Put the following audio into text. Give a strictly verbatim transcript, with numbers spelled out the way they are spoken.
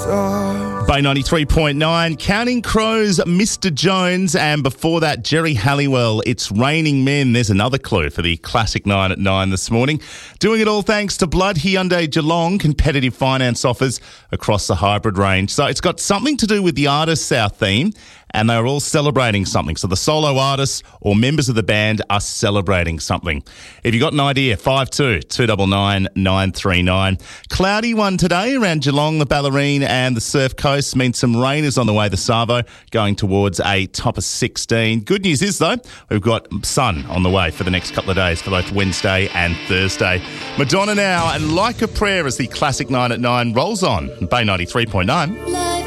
Bay ninety-three point nine, Counting Crows, Mister Jones, and before that, Jerry Halliwell, It's Raining Men. There's another clue for the Classic nine at nine this morning. Doing it all thanks to Blood Hyundai Geelong, competitive finance offers across the hybrid range. So it's got something to do with the artists, our theme, and they're all celebrating something. So the solo artists or members of the band are celebrating something. If you've got an idea, five two two nine nine nine three nine. Cloudy one today around Geelong, the Ballerine and the Surf Coast. Means some rain is on the way, the Savo, going towards a top of sixteen. Good news is, though, we've got sun on the way for the next couple of days for both Wednesday and Thursday. Madonna now, and Like a Prayer as the Classic nine at nine rolls on. Bay ninety-three point nine.